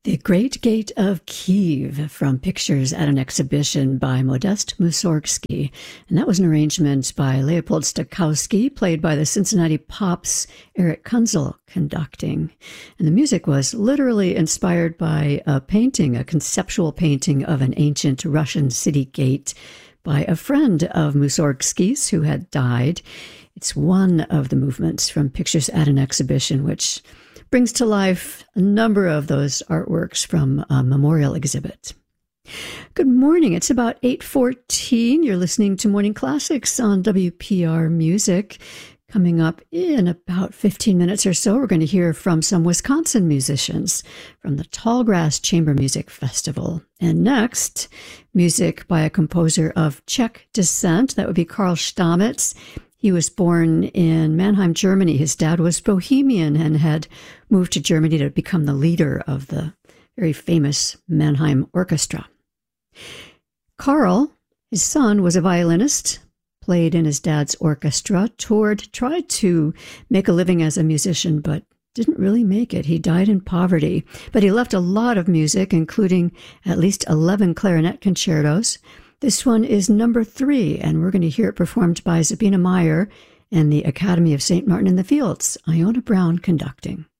The Great Gate of Kiev from Pictures at an Exhibition by Modest Mussorgsky. And that was an arrangement by Leopold Stokowski, played by the Cincinnati Pops' Eric Kunzel conducting. And the music was literally inspired by a painting, a conceptual painting of an ancient Russian city gate by a friend of Mussorgsky's who had died. It's one of the movements from Pictures at an Exhibition, which brings to life a number of those artworks from a memorial exhibit. Good morning. It's about 8:14. You're listening to Morning Classics on WPR Music. Coming up in about 15 minutes or so, we're going to hear from some Wisconsin musicians from the Tallgrass Chamber Music Festival. And next, music by a composer of Czech descent. That would be Karl Stamitz. He was born in Mannheim, Germany. His dad was Bohemian and had moved to Germany to become the leader of the very famous Mannheim Orchestra. Karl, his son, was a violinist, played in his dad's orchestra, toured, tried to make a living as a musician, but didn't really make it. He died in poverty, but he left a lot of music, including at least 11 clarinet concertos. This one is number 3, and we're going to hear it performed by Sabina Meyer and the Academy of St. Martin in the Fields, Iona Brown conducting.